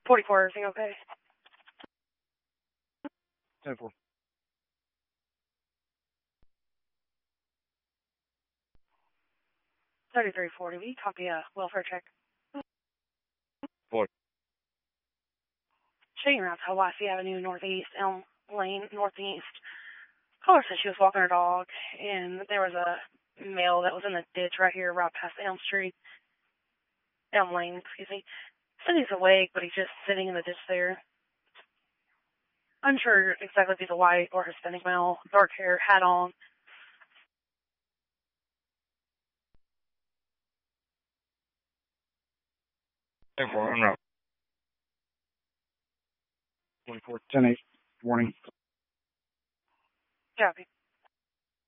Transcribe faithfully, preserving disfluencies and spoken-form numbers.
forty-four, everything okay? ten four. thirty-three forty, will you copy a welfare check? Boy. Shooting around Hiawassee Avenue, Northeast, Elm Lane, Northeast. Caller said she was walking her dog, and there was a male that was in the ditch right here, right past Elm Street. Elm Lane, excuse me. Said he's awake, but he's just sitting in the ditch there. Unsure exactly if he's a white or Hispanic male, dark hair, hat on. ten four, en route. twenty-four ten eight, warning. Copy.